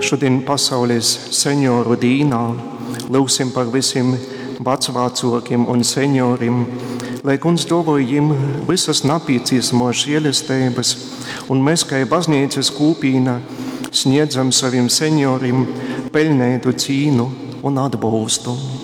šodien pasaules senioru dīnā. Lūgsim par visiem vecvācokiem un senioriem, lai Kungs dāvāj viņiem visas nepieciešamās žēlastības, un mēs, kā baznīcas kopīna, sniedzam saviem senioriem pelnītu cīņu un atbalstu.